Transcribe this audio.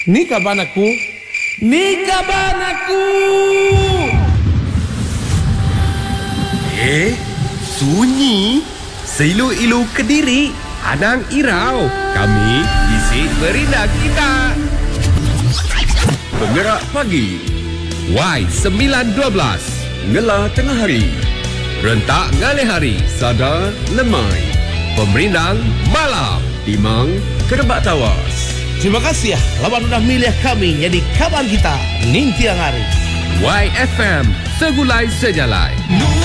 Ni kaban aku. Ni kaban aku. Sunyi. Seilu-ilu Kediri. Anang Irau. Kami isi berindah kita. Penggerak pagi. Y912. Ngelah tengah hari. Rentak ngalih hari. Sada lemai. Pemerindang malam. Timang kerebak tawas. Terima kasih lawan sudah milih kami jadi kawan kita Ning Tiang Hari. YFM Segulai Sejalai.